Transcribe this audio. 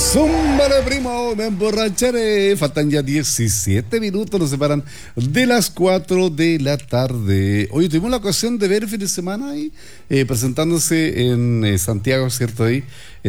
Zúmbale, primo, me emborracharé. Faltan ya 17 minutos, nos separan de las 4 de la tarde. Hoy tuvimos la ocasión de ver el fin de semana ahí, presentándose en Santiago, ¿cierto? Ahí